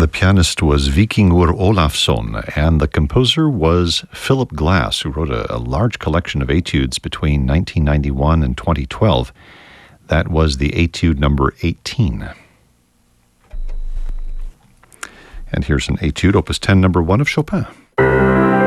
The pianist was Vikingur Olafsson, and the composer was Philip Glass, who wrote a large collection of etudes between 1991 and 2012. That was the etude number 18. And here's an etude, opus 10, number 1 of Chopin.